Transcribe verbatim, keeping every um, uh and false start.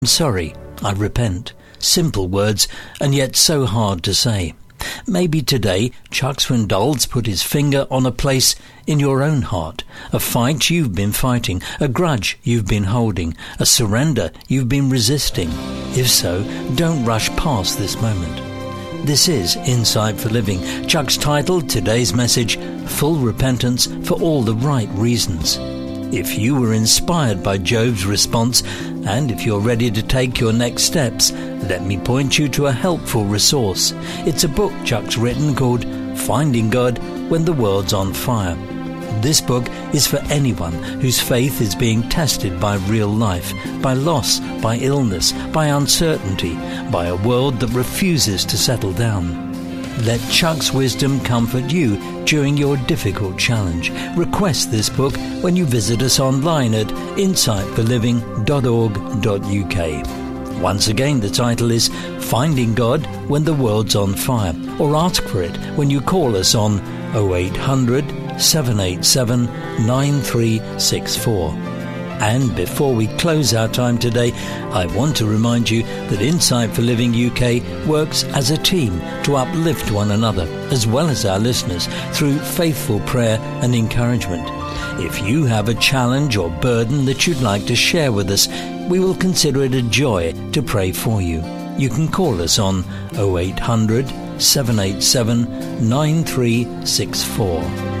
Sorry, I repent. Simple words, and yet so hard to say. Maybe today Chuck Swindoll's put his finger on a place in your own heart, a fight you've been fighting, a grudge you've been holding, a surrender you've been resisting. If so, don't rush past this moment. This is Insight for Living. Chuck's titled today's message, Full Repentance for All the Right Reasons. If you were inspired by Job's response, and if you're ready to take your next steps, let me point you to a helpful resource. It's a book Chuck's written called Finding God When the World's on Fire. This book is for anyone whose faith is being tested by real life, by loss, by illness, by uncertainty, by a world that refuses to settle down. Let Chuck's wisdom comfort you during your difficult challenge. Request this book when you visit us online at insight for living dot org dot U K. Once again, the title is Finding God When the World's on Fire, or ask for it when you call us on oh eight hundred, seven eight seven, nine three six four. And before we close our time today, I want to remind you that Insight for Living U K works as a team to uplift one another, as well as our listeners, through faithful prayer and encouragement. If you have a challenge or burden that you'd like to share with us, we will consider it a joy to pray for you. You can call us on oh eight hundred, seven eight seven, nine three six four.